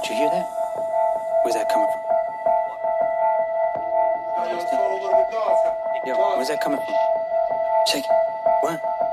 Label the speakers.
Speaker 1: Did you hear that? Where's that coming from? Yo, where's that coming from? Check it. What?